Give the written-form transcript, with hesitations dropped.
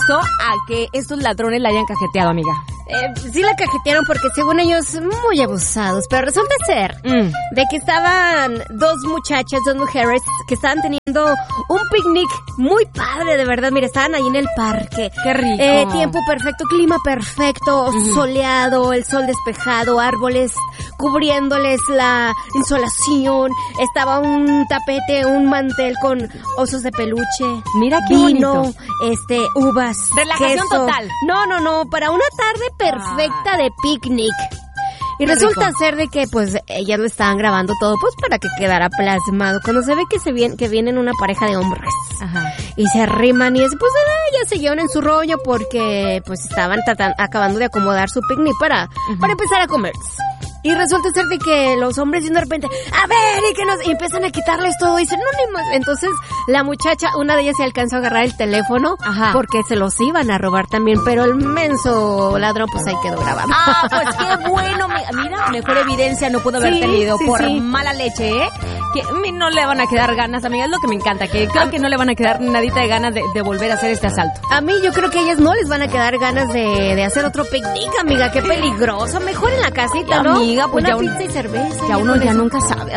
causó a que estos ladrones la hayan cajeteado, amiga? Sí la cajetearon porque según ellos muy abusados, pero resulta ser de que estaban dos mujeres que estaban teniendo un picnic muy padre, de verdad. Mira, estaban ahí en el parque. ¡Qué rico! Tiempo perfecto, clima perfecto, soleado, el sol despejado, árboles cubriéndoles la insolación. Estaba un tapete, un mantel con osos de peluche. Mira qué vino, bonito. Uvas, Relajación queso. total. No, para una tarde perfecta de picnic. Y Qué resulta rico. ser de que, pues, ellas lo estaban grabando todo, pues, para que quedara plasmado. Cuando se ve que vienen una pareja de hombres. Ajá. Y se arriman y pues, ellas siguieron en su rollo porque, pues, estaban acabando de acomodar su picnic para empezar a comer. Y resulta ser de que los hombres de repente, a ver, y empiezan a quitarles todo y dicen, no, ni más. Entonces, la muchacha, una de ellas se alcanzó a agarrar el teléfono porque se los iban a robar también, pero el menso ladrón, pues ahí quedó grabado. Ah, pues qué bueno. Mira, mejor evidencia no pudo haber tenido por mala leche, ¿eh? Que a mí no le van a quedar ganas, amiga, es lo que me encanta, que creo que no le van a quedar nadita de ganas de volver a hacer este asalto. A mí yo creo que a ellas no les van a quedar ganas de hacer otro picnic, amiga, qué peligroso. Mejor en la casita, ¿no? Amiga, pues una ya pizza y cerveza. Ya uno ya nunca sabe,